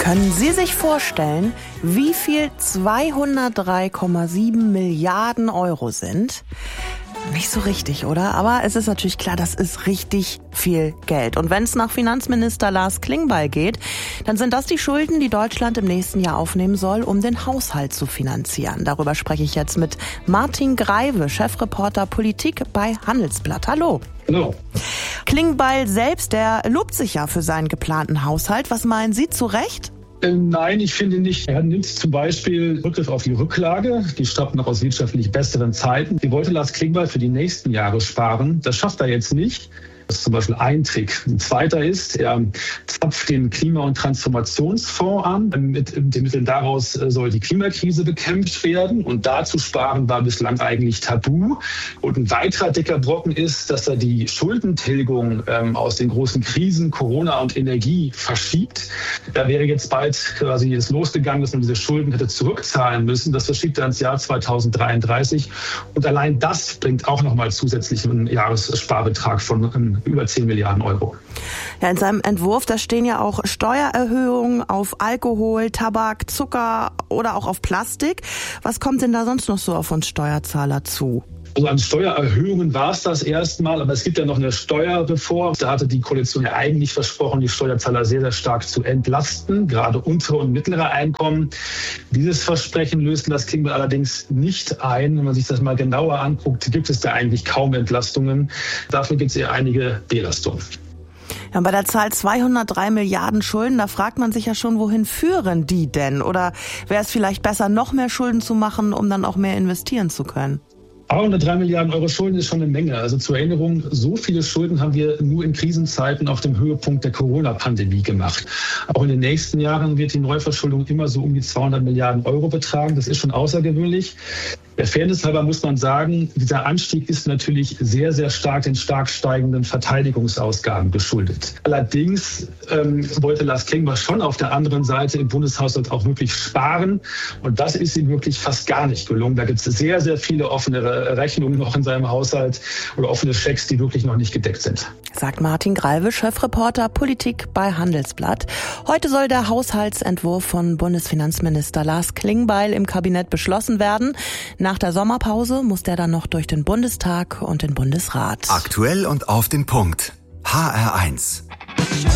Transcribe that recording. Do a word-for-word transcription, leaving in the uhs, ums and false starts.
Können Sie sich vorstellen, wie viel zweihundertdrei Komma sieben Milliarden Euro sind? Nicht so richtig, oder? Aber es ist natürlich klar, das ist richtig viel Geld. Und wenn es nach Finanzminister Lars Klingbeil geht, dann sind das die Schulden, die Deutschland im nächsten Jahr aufnehmen soll, um den Haushalt zu finanzieren. Darüber spreche ich jetzt mit Martin Greive, Chefreporter Politik bei Handelsblatt. Hallo. Hallo. Klingbeil selbst, der lobt sich ja für seinen geplanten Haushalt. Was meinen Sie, zu Recht? Nein, ich finde nicht. Er nimmt zum Beispiel Rückgriff auf die Rücklage. Die stammt noch aus wirtschaftlich besseren Zeiten. Die wollte Lars Klingbeil für die nächsten Jahre sparen. Das schafft er jetzt nicht. Das ist zum Beispiel ein Trick. Ein zweiter ist, er zapft den Klima- und Transformationsfonds an. Mit den Mitteln daraus soll die Klimakrise bekämpft werden. Und dazu sparen war bislang eigentlich tabu. Und ein weiterer dicker Brocken ist, dass er die Schuldentilgung ähm, aus den großen Krisen, Corona und Energie, verschiebt. Da wäre jetzt bald quasi es losgegangen, dass man diese Schulden hätte zurückzahlen müssen. Das verschiebt er ins Jahr zweitausenddreiunddreißig. Und allein das bringt auch nochmal zusätzlich einen Jahressparbetrag von ähm, über zehn Milliarden Euro. Ja, in seinem Entwurf, da stehen ja auch Steuererhöhungen auf Alkohol, Tabak, Zucker oder auch auf Plastik. Was kommt denn da sonst noch so auf uns Steuerzahler zu? Also an Steuererhöhungen war es das erstmal, aber es gibt ja noch eine Steuerreform. Da hatte die Koalition ja eigentlich versprochen, die Steuerzahler sehr, sehr stark zu entlasten, gerade untere und mittlere Einkommen. Dieses Versprechen löst Lars Klingbeil allerdings nicht ein. Wenn man sich das mal genauer anguckt, gibt es da eigentlich kaum Entlastungen. Dafür gibt es eher einige Belastungen. Ja, bei der Zahl zweihundertdrei Milliarden Schulden, da fragt man sich ja schon, wohin führen die denn? Oder wäre es vielleicht besser, noch mehr Schulden zu machen, um dann auch mehr investieren zu können? zweihundertdrei Milliarden Euro Schulden ist schon eine Menge. Also zur Erinnerung, so viele Schulden haben wir nur in Krisenzeiten auf dem Höhepunkt der Corona-Pandemie gemacht. Auch in den nächsten Jahren wird die Neuverschuldung immer so um die zweihundert Milliarden Euro betragen. Das ist schon außergewöhnlich. Der Fairness halber muss man sagen, dieser Anstieg ist natürlich sehr, sehr stark den stark steigenden Verteidigungsausgaben geschuldet. Allerdings ähm, wollte Lars Klingbeil schon auf der anderen Seite im Bundeshaushalt auch wirklich sparen. Und das ist ihm wirklich fast gar nicht gelungen. Da gibt es sehr, sehr viele offene Rechnungen noch in seinem Haushalt oder offene Schecks, die wirklich noch nicht gedeckt sind. Sagt Martin Greive, Chefreporter Politik bei Handelsblatt. Heute soll der Haushaltsentwurf von Bundesfinanzminister Lars Klingbeil im Kabinett beschlossen werden. Nach der Sommerpause muss der dann noch durch den Bundestag und den Bundesrat. Aktuell und auf den Punkt. H R eins.